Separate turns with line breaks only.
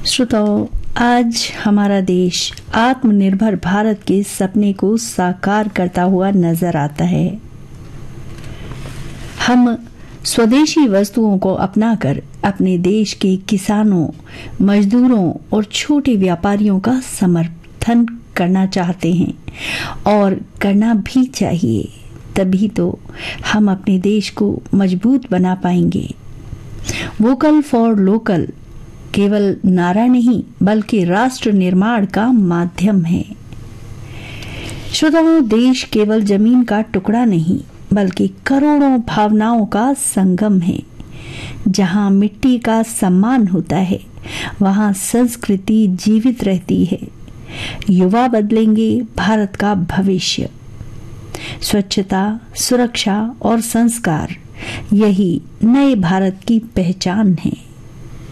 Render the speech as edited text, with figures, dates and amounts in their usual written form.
श्रोताओं, आज हमारा देश आत्मनिर्भर भारत के सपने को साकार करता हुआ नजर आता है। हम स्वदेशी वस्तुओं को अपनाकर अपने देश के किसानों, मजदूरों और छोटे व्यापारियों का समर्थन करना चाहते हैं और करना भी चाहिए। तभी तो हम अपने देश को मजबूत बना पाएंगे। वोकल फॉर लोकल केवल नारा नहीं बल्कि राष्ट्र निर्माण का माध्यम है। श्रोताओं, देश केवल जमीन का टुकड़ा नहीं बल्कि करोड़ों भावनाओं का संगम है। जहां मिट्टी का सम्मान होता है वहां संस्कृति जीवित रहती है। युवा बदलेंगे भारत का भविष्य। स्वच्छता, सुरक्षा और संस्कार, यही नए भारत की पहचान है।